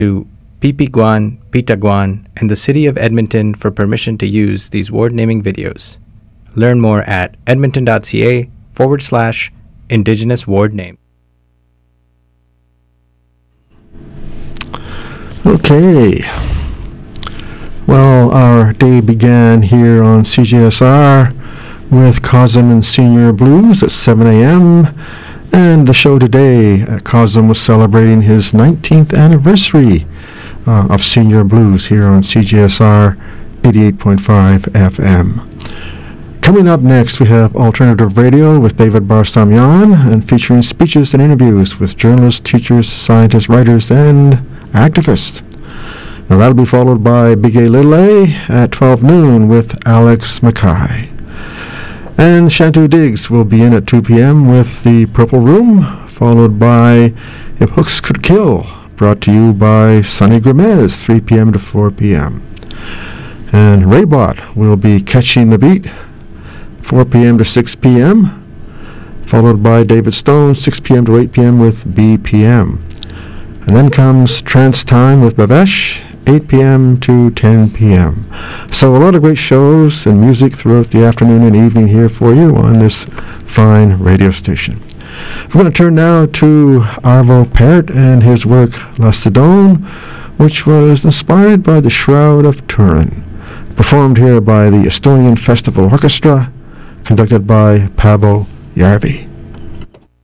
to Pipiguan, Pitaguan, and the City of Edmonton for permission to use these ward naming videos. Learn more at edmonton.ca/Indigenous Ward Name. Okay. Well, our day began here on CJSR with Cosm and Senior Blues at 7 a.m. And the show today, Cosm was celebrating his 19th anniversary of Senior Blues here on CJSR 88.5 FM. Coming up next, we have Alternative Radio with David Barsamian, and featuring speeches and interviews with journalists, teachers, scientists, writers, and activists. Now that'll be followed by Big A Little A at 12 noon with Alex Mackay. And Shantu Diggs will be in at 2 p.m. with The Purple Room, followed by If Hooks Could Kill, brought to you by Sonny Gomez, 3 p.m. to 4 p.m. And Raybot will be Catching the Beat, 4 p.m. to 6 p.m., followed by David Stone, 6 p.m. to 8 p.m. with BPM. And then comes Trance Time with Bavesh, 8 p.m. to 10 p.m. So a lot of great shows and music throughout the afternoon and evening here for you on this fine radio station. We're going to turn now to Arvo Pärt and his work La Sidone, which was inspired by the Shroud of Turin, performed here by the Estonian Festival Orchestra, conducted by Paavo Järvi.